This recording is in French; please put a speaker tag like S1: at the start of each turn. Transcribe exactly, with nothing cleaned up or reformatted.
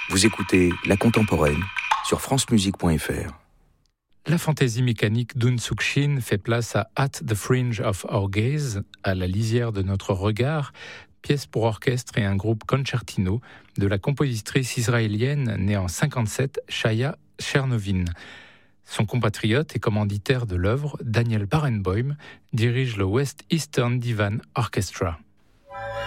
S1: Vous écoutez La Contemporaine sur francemusique point f r.
S2: La fantaisie mécanique d'Un Suk Shin fait place à At the Fringe of Our Gaze, à la lisière de notre regard, pièce pour orchestre et un groupe concertino de la compositrice israélienne née en cinquante-sept, Chaya Chernovin. Son compatriote et commanditaire de l'œuvre, Daniel Barenboim, dirige le West Eastern Divan Orchestra.